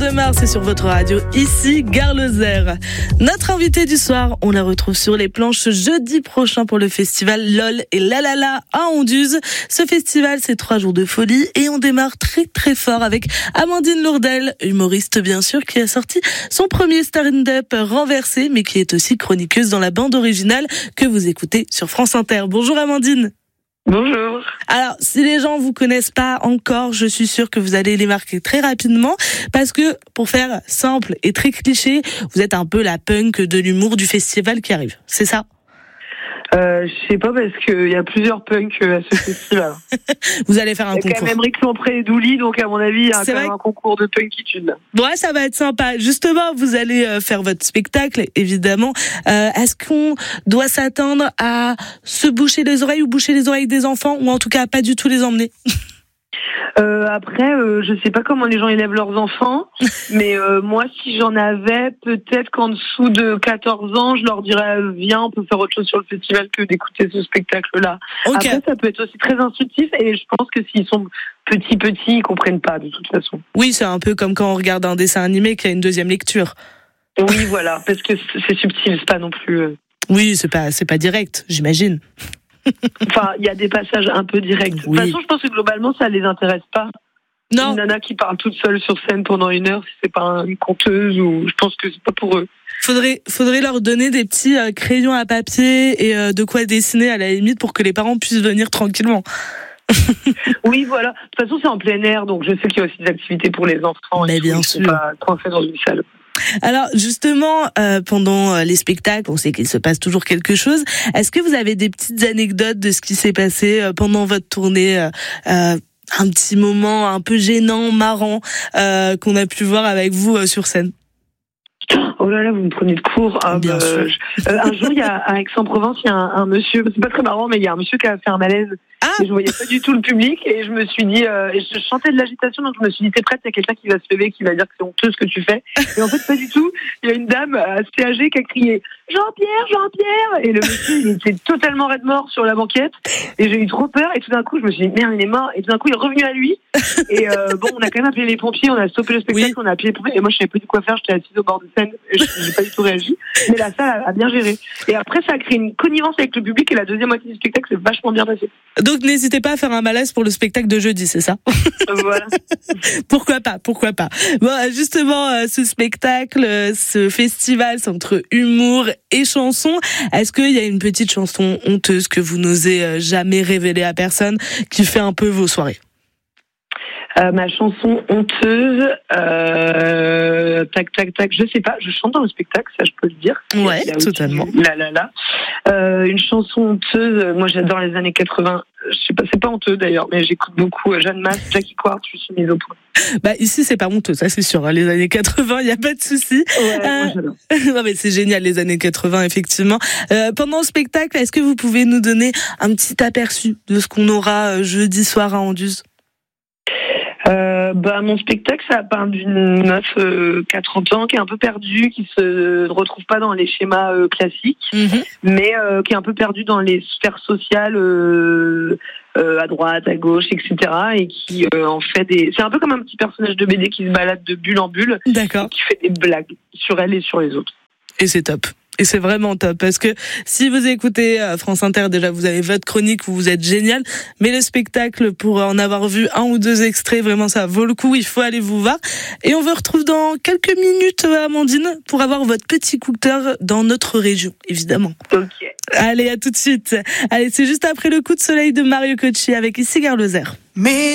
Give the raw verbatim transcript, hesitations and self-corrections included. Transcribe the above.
de Mars, c'est sur votre radio, ici, Gare Lozère. Notre invitée du soir, on la retrouve sur les planches jeudi prochain pour le festival LOL et Lalala à Anduze. Ce festival, c'est trois jours de folie et on démarre très très fort avec Amandine Lourdel, humoriste bien sûr, qui a sorti son premier stand-up renversé, mais qui est aussi chroniqueuse dans la bande originale que vous écoutez sur France Inter. Bonjour Amandine. Bonjour. Alors, si les gens vous connaissent pas encore, je suis sûre que vous allez les marquer très rapidement parce que, pour faire simple et très cliché, vous êtes un peu la punk de l'humour du festival qui arrive. C'est ça? Euh, je sais pas parce qu'il y a plusieurs punks à ce festival. Vous allez faire un concours. Il y a quand même Rick Lompré et Douli, donc à mon avis, il y a quand même un concours de punkitude. Ouais, ça va être sympa. Justement, vous allez faire votre spectacle, évidemment. Euh, est-ce qu'on doit s'attendre à se boucher les oreilles ou boucher les oreilles des enfants, ou en tout cas pas du tout les emmener? Euh, après, euh, je sais pas comment les gens élèvent leurs enfants, mais euh, moi, si j'en avais, peut-être qu'en dessous de quatorze ans, je leur dirais viens, on peut faire autre chose sur le festival que d'écouter ce spectacle-là. Okay. Après, ça peut être aussi très instructif, et je pense que s'ils sont petits petits, ils comprennent pas de toute façon. Oui, c'est un peu comme quand on regarde un dessin animé qui a une deuxième lecture. Oui, voilà, parce que c'est subtil, c'est pas non plus. Euh... Oui, c'est pas c'est pas direct, j'imagine. Enfin, il y a des passages un peu directs. Oui. De toute façon, je pense que globalement, ça les intéresse pas. Non. Une nana qui parle toute seule sur scène pendant une heure, si c'est pas une conteuse, ou je pense que c'est pas pour eux. Faudrait, faudrait leur donner des petits euh, crayons à papier et euh, de quoi dessiner à la limite pour que les parents puissent venir tranquillement. Oui, voilà. De toute façon, c'est en plein air, donc je sais qu'il y a aussi des activités pour les enfants. Mais et bien tout, sûr. Ils sont pas coincés dans une salle. Alors justement, euh, pendant les spectacles, on sait qu'il se passe toujours quelque chose. Est-ce que vous avez des petites anecdotes de ce qui s'est passé euh, pendant votre tournée, euh, euh, un petit moment un peu gênant, marrant, euh, qu'on a pu voir avec vous euh, sur scène? Oh là là, vous me prenez de court. Ah, Bien bah, sûr. Je, euh, un jour, il y a à Aix-en-Provence, il y a un, un monsieur, c'est pas très marrant, mais il y a un monsieur qui a fait un malaise. Ah. Et je voyais pas du tout le public et je me suis dit, euh, et je chantais de l'agitation, donc je me suis dit, t'es prête, il y a quelqu'un qui va se lever, qui va dire que c'est honteux ce que tu fais. Et en fait, pas du tout. Il y a une dame assez âgée qui a crié Jean-Pierre, Jean-Pierre. Et le monsieur, il était totalement raide mort sur la banquette. Et j'ai eu trop peur. Et tout d'un coup, je me suis dit, merde, il est mort. Et tout d'un coup, il est revenu à lui. Et euh, bon, on a quand même appelé les pompiers, on a stoppé le spectacle, oui. On a appelé les pompiers. Et moi, je savais pas du quoi faire. J'étais assise au bord de scène. Et je n'ai pas du tout réagi. Mais la salle a bien géré. Et après, ça a créé une connivence avec le public. Et la deuxième moitié du spectacle, c'est vachement bien passé. Donc, n'hésitez pas à faire un malaise pour le spectacle de jeudi, c'est ça? Voilà. Pourquoi pas, pourquoi pas. Bon, justement, euh, ce spectacle, euh, ce festival, c'est entre humour et chanson. Est-ce qu'il y a une petite chanson honteuse que vous n'osez euh, jamais révéler à personne, qui fait un peu vos soirées? Euh, ma chanson honteuse, euh, tac, tac, tac, je sais pas, je chante dans le spectacle, ça je peux le dire. Ouais, totalement. Là, là, là. Euh, une chanson honteuse, moi j'adore les années quatre-vingts, je sais pas, c'est pas honteux d'ailleurs, mais j'écoute beaucoup Jeanne Masse, Jackie Quartz, je suis mise au point. Bah ici c'est pas honteux, ça c'est sûr, hein, les années quatre-vingts, il y a pas de souci. Ouais, euh... moi j'adore. Non mais c'est génial les années quatre-vingts effectivement. Euh, pendant le spectacle, est-ce que vous pouvez nous donner un petit aperçu de ce qu'on aura jeudi soir à Anduze? Euh, bah, mon spectacle, ça parle d'une meuf euh, qui a trente ans, qui est un peu perdue, qui se retrouve pas dans les schémas euh, classiques, mm-hmm. mais euh, qui est un peu perdue dans les sphères sociales, euh, euh, à droite, à gauche, et cetera. Et qui euh, en fait des... C'est un peu comme un petit personnage de B D qui se balade de bulle en bulle, d'accord. Et qui fait des blagues sur elle et sur les autres. Et c'est top. Et c'est vraiment top parce que si vous écoutez France Inter, déjà vous avez votre chronique où vous êtes génial, mais le spectacle, pour en avoir vu un ou deux extraits, vraiment ça vaut le coup, il faut aller vous voir. Et on vous retrouve dans quelques minutes, Amandine, pour avoir votre petit coup de cœur dans notre région, évidemment. Ok. Allez, à tout de suite. Allez, c'est juste après le coup de soleil de Mario Cocci avec ici Gare Lozère. Mais